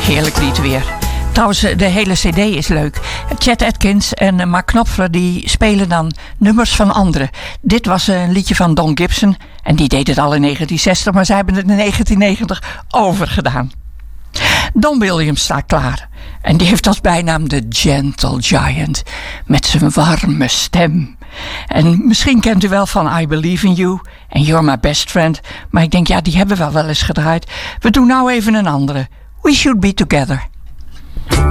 Heerlijk lied weer. Trouwens, de hele cd is leuk. Chet Atkins en Mark Knopfler die spelen dan nummers van anderen. Dit was een liedje van Don Gibson. En die deed het al in 1960, maar zij hebben het in 1990 overgedaan. Don Williams staat klaar. En die heeft als bijnaam de Gentle Giant. Met zijn warme stem. En misschien kent u wel van I Believe in You en You're My Best Friend. Maar ik denk, ja, die hebben we wel eens gedraaid. We doen nou even een andere. We Should Be Together.